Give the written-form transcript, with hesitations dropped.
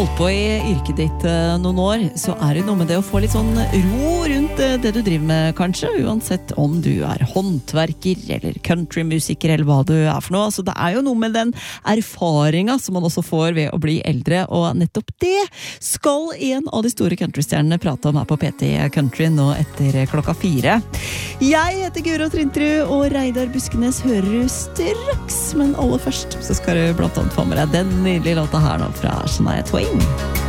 Holdt på i yrket ditt noen år, så det noe med det å få litt sånn ro rundt det du driver med, kanskje, uansett om du håndverker eller countrymusiker eller hva du for noe. Så det jo noe med den erfaringen som man også får ved å bli eldre, og nettopp det skal en av de store countrystjernene prate om her på PT Country nå etter 4:00. Jeg heter Guro Trintrud, og Reidar Buskenes hører du straks, men aller først så skal du blant annet få med deg den nydelige låta her nå fra Shania Twain.